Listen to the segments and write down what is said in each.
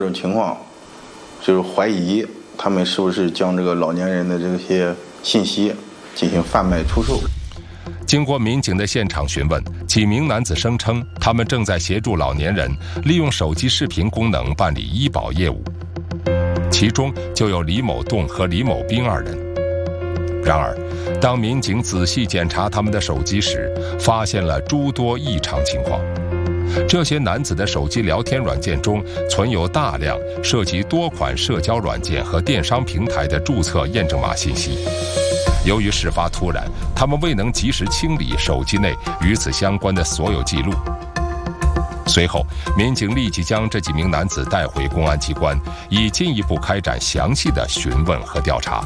这种情况，就是怀疑他们是不是将这个老年人的这些信息进行贩卖出售。 经过民警的现场询问，几名男子声称，他们正在协助老年人利用手机视频功能办理医保业务，其中就有李某栋和李某斌二人。然而，当民警仔细检查他们的手机时，发现了诸多异常情况。这些男子的手机聊天软件中存有大量涉及多款社交软件和电商平台的注册验证码信息。由于事发突然，他们未能及时清理手机内与此相关的所有记录。随后，民警立即将这几名男子带回公安机关，以进一步开展详细的询问和调查。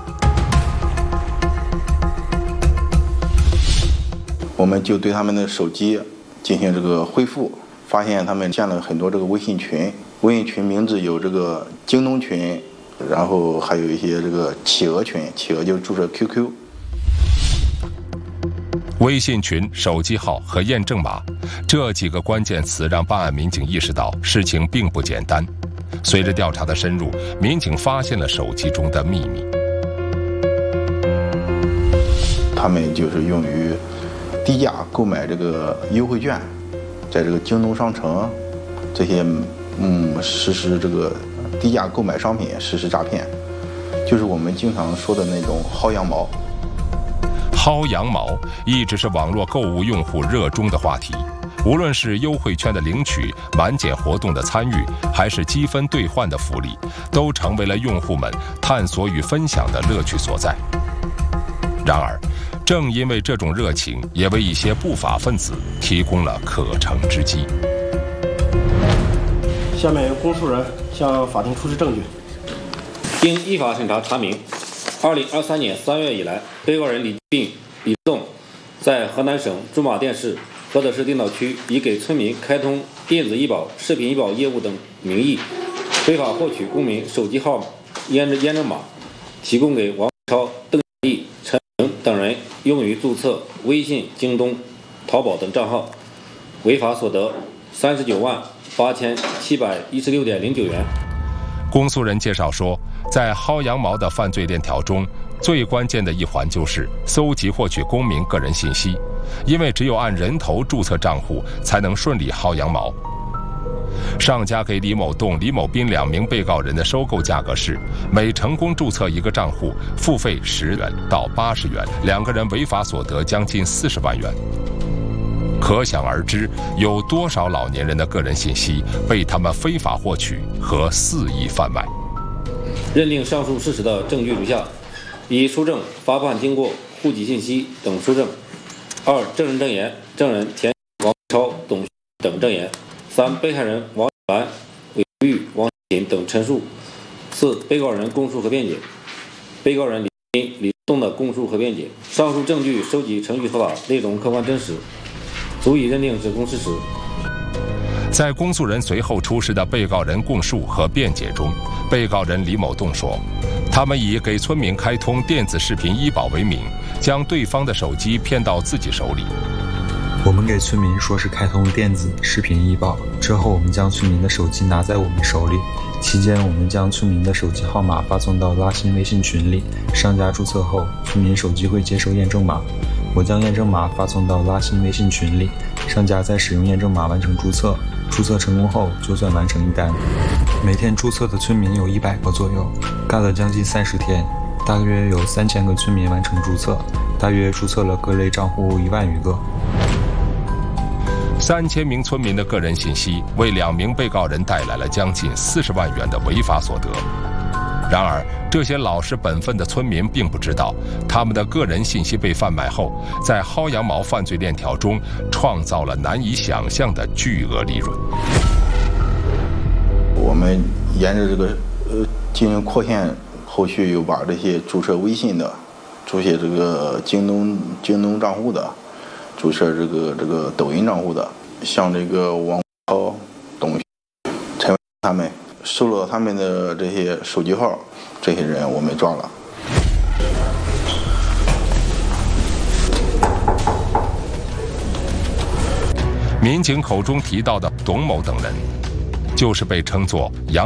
我们就对他们的手机进行这个恢复，发现他们建了很多这个微信群，微信群名字有这个京东群，然后还有一些这个企鹅群，企鹅就是注册 QQ。 微信群、手机号和验证码这几个关键词让办案民警意识到事情并不简单。随着调查的深入，民警发现了手机中的秘密。 他们就是用于低价购买这个优惠券，在这个京东商城这些实施这个低价购买商品实施诈骗，就是我们经常说的那种薅羊毛。 薅羊毛一直是网络购物用户热衷的话题，无论是优惠券的领取、满减活动的参与，还是积分兑换的福利，都成为了用户们探索与分享的乐趣所在。然而，正因为这种热情，也为一些不法分子提供了可乘之机。 下面由公诉人向法庭出示证据。 经依法审查查明，2023年3月以来，被告人李栋在河南省驻马店市菏泽市定岛区以给村民开通电子医保、视频医保业务等名义，非法获取公民手机号验证码，提供给王超、邓毅、陈等人用于注册微信、京东、淘宝等账号，违法所得398716.09元。 公诉人介绍说，在薅羊毛的犯罪链条中，最关键的一环就是搜集获取公民个人信息，因为只有按人头注册账户，才能顺利薅羊毛。上家给李某栋、李某斌两名被告人的收购价格是每成功注册一个账户，付费10元到80元，两个人违法所得将近40万元。可想而知，有多少老年人的个人信息被他们非法获取和肆意贩卖。 认定上述事实的证据如下：一、书证、发判经过、户籍信息等书证；二、证人证言，证人田王超、董等证言；三、被害人王兰、韦玉、王锦等陈述；四、被告人供述和辩解；被告人李栋的供述和辩解。上述证据收集程序合法，内容客观真实，足以认定指控事实。 在公诉人随后出示的被告人供述和辩解中，被告人李某栋说，他们以给村民开通电子视频医保为名，将对方的手机骗到自己手里。 我们给村民说是开通电子视频医保，之后我们将村民的手机拿在我们手里，期间我们将村民的手机号码发送到拉新微信群里，商家注册后，村民手机会接收验证码，我将验证码发送到拉新微信群里，商家再使用验证码完成注册，注册成功后就算完成一单。每天注册的村民有100个左右，干了将近30天，大约有3000个村民完成注册，大约注册了各类账户1万余个。 3000名村民的个人信息为2名被告人带来了将近40万元的违法所得。然而，这些老实本分的村民并不知道，他们的个人信息被贩卖后，在薅羊毛犯罪链条中创造了难以想象的巨额利润。 我们沿着这个进行扩线，后续又把这些注册微信的、注册这个京东账户的、注册这个抖音账户的，像这个王超、董陈他们，收了他们的这些手机号，这些人我们抓了。 民警口中提到的董某等人， 就是被称作“洋